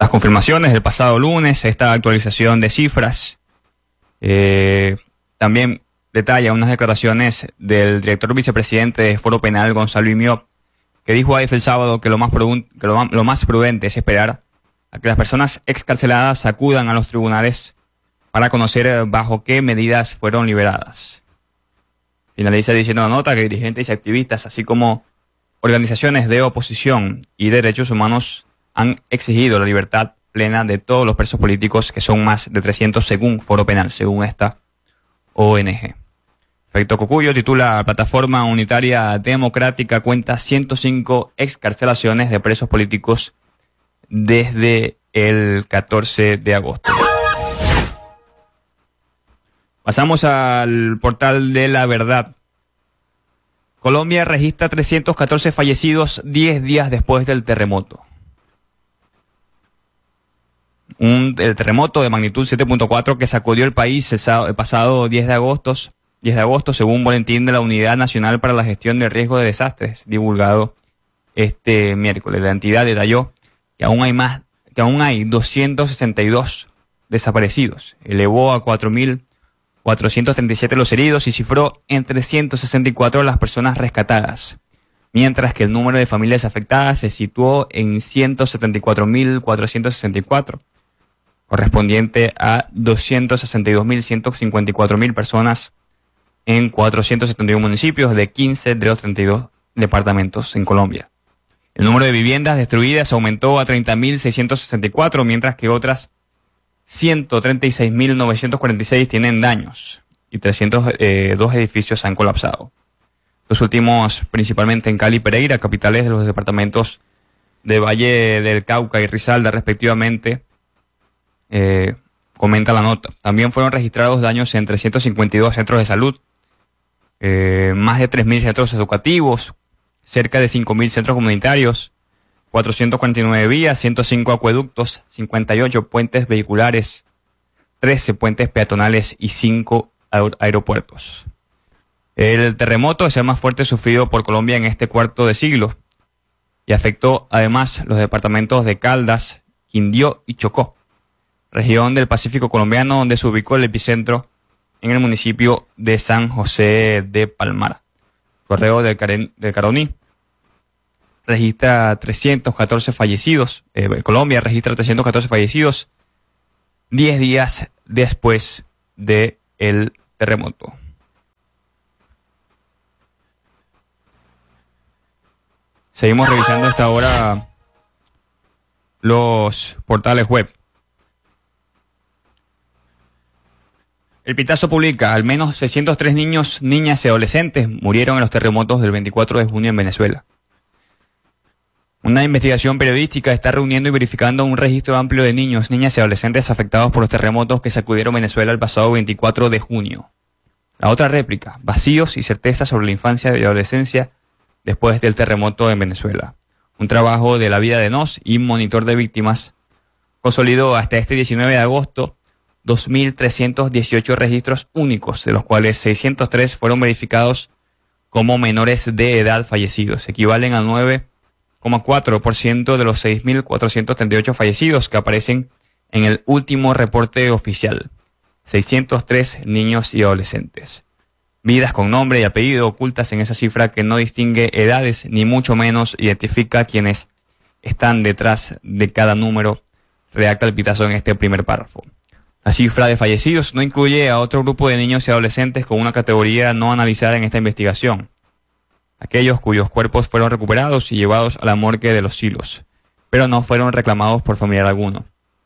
Las confirmaciones del pasado lunes, esta actualización de cifras, también detalla unas declaraciones del director vicepresidente de Foro Penal, Gonzalo Imiop, que dijo a EFE el sábado que lo más prudente es esperar a que las personas excarceladas acudan a los tribunales para conocer bajo qué medidas fueron liberadas. Finaliza diciendo la nota que dirigentes y activistas, así como organizaciones de oposición y derechos humanos, han exigido la libertad plena de todos los presos políticos, que son más de 300 según Foro Penal, según esta ONG. Efecto Cocuyo titula: Plataforma Unitaria Democrática cuenta 105 excarcelaciones de presos políticos desde el 14 de agosto. Pasamos al portal de La Verdad. Colombia registra 314 fallecidos 10 días después del terremoto. El terremoto de magnitud 7.4 que sacudió el país el pasado 10 de agosto, según un boletín de la Unidad Nacional para la Gestión de Riesgo de Desastres, divulgado este miércoles. La entidad detalló que aún hay 262 desaparecidos. Elevó a 4.437 los heridos y cifró en 364 las personas rescatadas, mientras que el número de familias afectadas se situó en 174.464, correspondiente a 262.154.000 personas en 471 municipios de 15 de los 32 departamentos en Colombia. El número de viviendas destruidas aumentó a 30.664, mientras que otras 136.946 tienen daños y 302 edificios han colapsado. Los últimos principalmente en Cali y Pereira, capitales de los departamentos de Valle del Cauca y Risaralda respectivamente, comenta la nota. También fueron registrados daños en 352 centros de salud, más de 3.000 centros educativos, cerca de 5.000 centros comunitarios, 449 vías, 105 acueductos, 58 puentes vehiculares, 13 puentes peatonales y 5 aeropuertos. El terremoto es el más fuerte sufrido por Colombia en este cuarto de siglo y afectó además los departamentos de Caldas, Quindío y Chocó, región del Pacífico colombiano, donde se ubicó el epicentro en el municipio de San José de Palmar. Correo del Caroní registra 314 fallecidos. Colombia registra 314 fallecidos 10 días después del terremoto. Seguimos revisando a esta hora los portales web. El Pitazo publica: al menos 603 niños, niñas y adolescentes murieron en los terremotos del 24 de junio en Venezuela. Una investigación periodística está reuniendo y verificando un registro amplio de niños, niñas y adolescentes afectados por los terremotos que sacudieron Venezuela el pasado 24 de junio. La otra réplica: vacíos y certezas sobre la infancia y adolescencia después del terremoto en Venezuela. Un trabajo de La Vida de Nos y Monitor de Víctimas consolidó hasta este 19 de agosto 2.318 registros únicos, de los cuales 603 fueron verificados como menores de edad fallecidos. Equivalen a 9,4% de los 6.438 fallecidos que aparecen en el último reporte oficial. 603 niños y adolescentes. Vidas con nombre y apellido ocultas en esa cifra que no distingue edades ni mucho menos identifica a quienes están detrás de cada número, redacta el Pitazo en este primer párrafo. La cifra de fallecidos no incluye a otro grupo de niños y adolescentes con una categoría no analizada en esta investigación: aquellos cuyos cuerpos fueron recuperados y llevados a la morgue de los silos, pero no fueron reclamados por familiar alguno.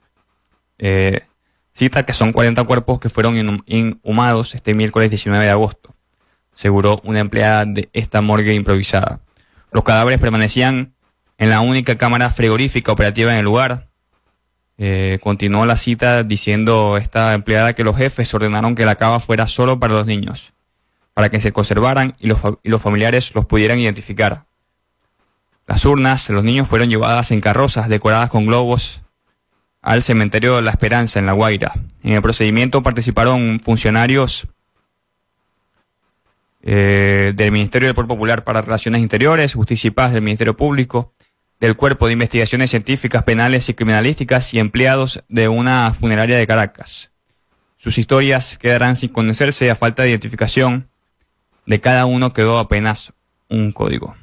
Cita que son 40 cuerpos que fueron inhumados este miércoles 19 de agosto, aseguró una empleada de esta morgue improvisada. Los cadáveres permanecían en la única cámara frigorífica operativa en el lugar. Continuó la cita diciendo esta empleada que los jefes ordenaron que la cava fuera solo para los niños, para que se conservaran y los familiares los pudieran identificar. Las urnas de los niños fueron llevadas en carrozas decoradas con globos al cementerio de La Esperanza, en La Guaira. En el procedimiento participaron funcionarios del Ministerio del Poder Popular para Relaciones Interiores, Justicia y Paz del Ministerio Público, del Cuerpo de Investigaciones Científicas, Penales y Criminalísticas y empleados de una funeraria de Caracas. Sus historias quedarán sin conocerse a falta de identificación. De cada uno quedó apenas un código.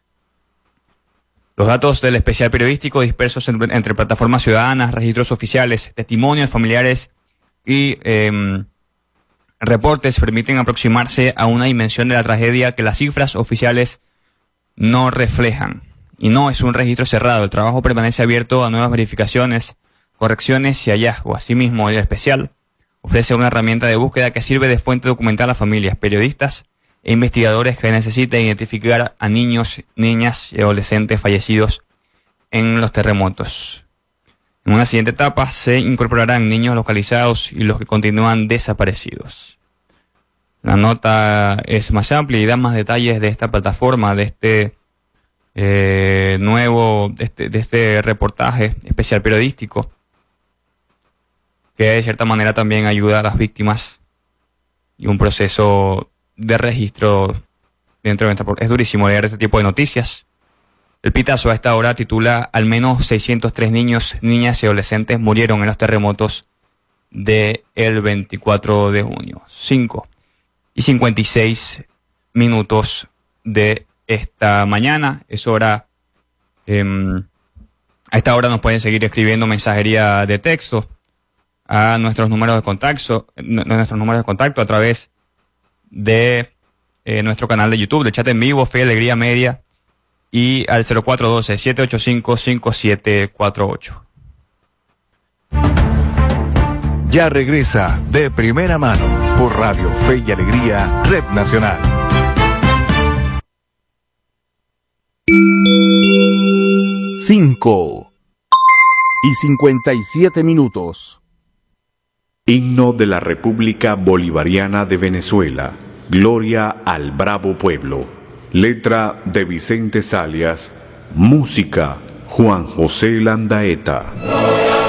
Los datos del especial periodístico dispersos entre plataformas ciudadanas, registros oficiales, testimonios familiares y reportes permiten aproximarse a una dimensión de la tragedia que las cifras oficiales no reflejan. Y no es un registro cerrado. El trabajo permanece abierto a nuevas verificaciones, correcciones y hallazgos. Asimismo, el especial ofrece una herramienta de búsqueda que sirve de fuente documental a familias, periodistas e investigadores que necesiten identificar a niños, niñas y adolescentes fallecidos en los terremotos. En una siguiente etapa se incorporarán niños localizados y los que continúan desaparecidos. La nota es más amplia y da más detalles de esta plataforma, de este de este reportaje especial periodístico, que de cierta manera también ayuda a las víctimas y un proceso de registro dentro de esta. Es durísimo leer este tipo de noticias. El pitazo a esta hora titula: al menos 603 niños, niñas y adolescentes murieron en los terremotos del 24 de junio. 5:56 de esta mañana. Es hora, a esta hora nos pueden seguir escribiendo mensajería de texto a nuestros números de contacto a través de nuestro canal de YouTube, de Chat en Vivo, Fe y Alegría Media, y al 0412-785-5748. Ya regresa De Primera Mano por Radio Fe y Alegría, Red Nacional. 5:57. Himno de la República Bolivariana de Venezuela. Gloria al bravo pueblo. Letra de Vicente Salias. Música Juan José Landaeta.